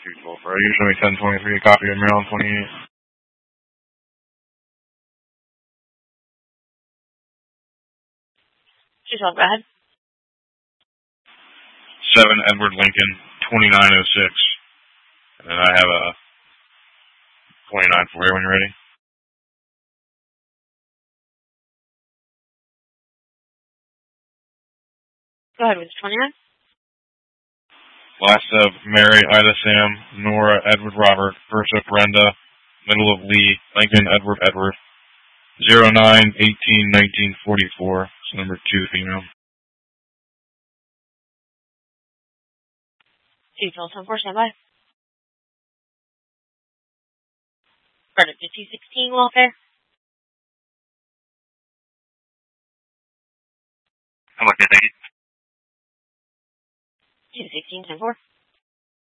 212. Are you showing 1023, copy of Maryland 28? 212, go ahead. 7 Edward Lincoln, 2906. And then I have a 29 for you when you're ready. Go ahead with 29. Last of Mary, Ida, Sam, Nora, Edward, Robert, first of Brenda, middle of Lee, Lincoln, Edward, Edward, 09, 18, 19, 44. So number 2 female. 212, 10-4, stand by. Bernard, 216, welfare. How much, thank you? 216, 10-4.